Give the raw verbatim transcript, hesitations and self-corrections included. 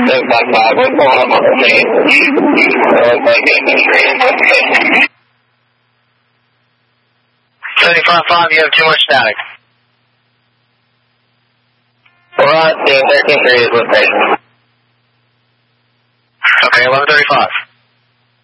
seventy-five five, you have too much static. Alright, thirteen three is with me. Okay, eleven thirty-five.